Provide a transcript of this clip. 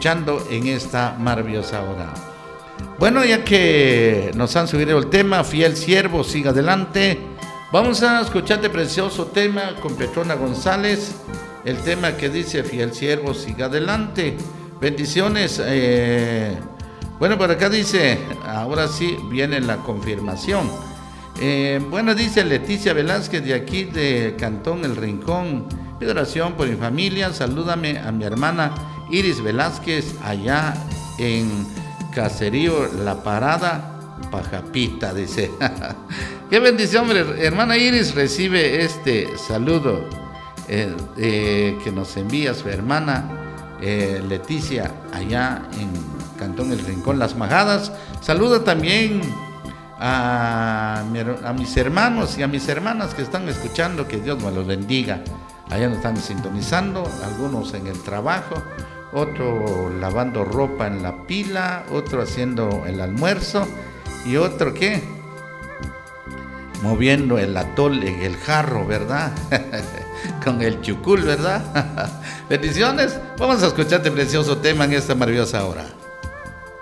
escuchando en esta maravillosa hora. Bueno, ya que nos han subido el tema, Fiel Siervo, siga adelante. Vamos a escuchar este precioso tema con Petrona González. El tema que dice Fiel Siervo, siga adelante. Bendiciones. Bueno, por acá dice, ahora sí viene la confirmación. Bueno, dice Leticia Velázquez de aquí de Cantón El Rincón. Pido oración por mi familia. Salúdame a mi hermana Iris Velázquez allá en Caserío La Parada, Pajapita, dice. Qué bendición, hermana Iris, recibe este saludo que nos envía su hermana Leticia allá en Cantón El Rincón, Las Majadas. Saluda también a mis hermanos y a mis hermanas que están escuchando, que Dios me los bendiga. Allá nos están sintonizando, algunos en el trabajo, otro lavando ropa en la pila, otro haciendo el almuerzo y otro ¿qué? Moviendo el atol en el jarro, ¿verdad? Con el chucul, ¿verdad? Bendiciones. Vamos a escuchar este precioso tema en esta maravillosa hora.